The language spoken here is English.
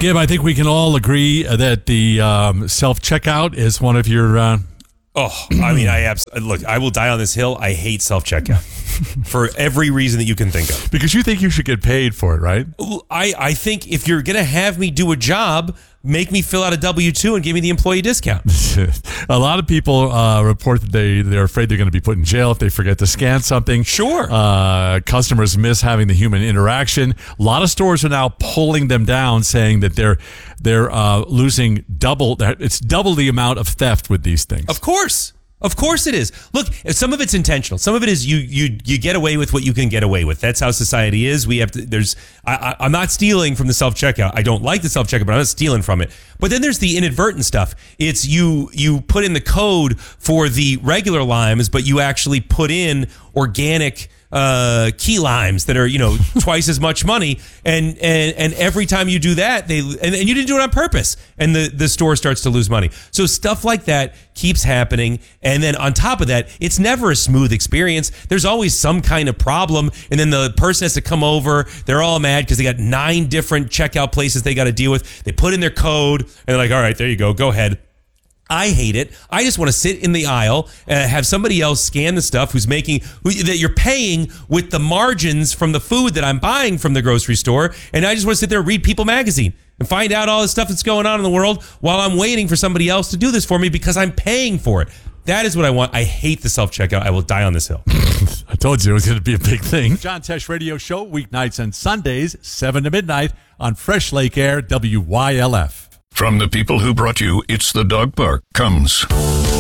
Gib, I think we can all agree that the self-checkout is one of your... Look, I will die on this hill. I hate self-checkout for every reason that you can think of. Because you think you should get paid for it, right? I think if you're going to have me do a job, make me fill out a W-2 and give me the employee discount. A lot of people report that they're afraid they're going to be put in jail if they forget to scan something. Sure. Customers miss having the human interaction. A lot of stores are now pulling them down, saying that they're losing double. It's double the amount of theft with these things. Of course it is. Look, some of it's intentional. Some of it is you get away with what you can get away with. That's how society is. We have to. I'm not stealing from the self-checkout. I don't like the self-checkout, but I'm not stealing from it. But then there's the inadvertent stuff. It's you put in the code for the regular limes, but you actually put in organic key limes that are twice as much money, and every time you do that, and you didn't do it on purpose, and the store starts to lose money. So stuff like that keeps happening, and then on top of that, it's never a smooth experience. There's always some kind of problem, and then the person has to come over. They're all mad because they got 9 different checkout places they got to deal with. They put in their code, and they're like, all right, there you go ahead. I hate it. I just want to sit in the aisle and have somebody else scan the stuff that you're paying with the margins from the food that I'm buying from the grocery store. And I just want to sit there and read People Magazine and find out all the stuff that's going on in the world while I'm waiting for somebody else to do this for me because I'm paying for it. That is what I want. I hate the self-checkout. I will die on this hill. I told you it was going to be a big thing. John Tesh Radio Show, weeknights and Sundays, 7 to midnight on Fresh Lake Air, WYLF. From the people who brought you It's the Dog Park comes